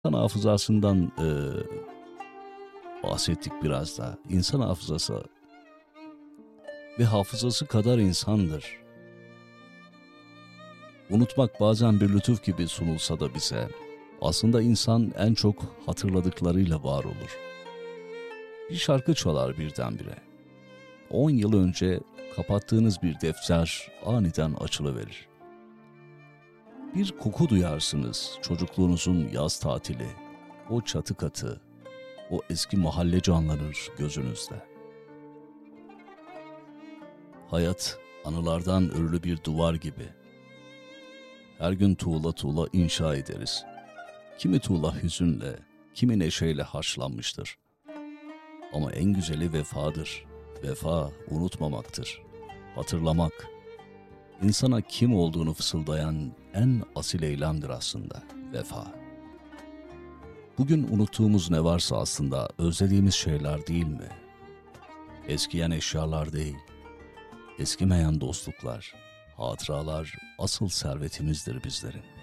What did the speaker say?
İnsan hafızasından bahsettik biraz da. İnsan hafızası ve hafızası kadar insandır. Unutmak bazen bir lütuf gibi sunulsa da bize, aslında insan en çok hatırladıklarıyla var olur. Bir şarkı çalar birdenbire. 10 yıl önce kapattığınız bir defter aniden açılıverir. Bir koku duyarsınız, çocukluğunuzun yaz tatili, o çatı katı, o eski mahalle canlanır gözünüzde. Hayat anılardan örülü bir duvar gibi. Her gün tuğla tuğla inşa ederiz. Kimi tuğla hüzünle, kimi neşeyle harçlanmıştır. Ama en güzeli vefadır. Vefa unutmamaktır. Hatırlamak, insana kim olduğunu fısıldayan en asil eylemdir aslında vefa. Bugün unuttuğumuz ne varsa aslında özlediğimiz şeyler değil mi? Eskiyen eşyalar değil, eskimeyen dostluklar, hatıralar asıl servetimizdir bizlerin.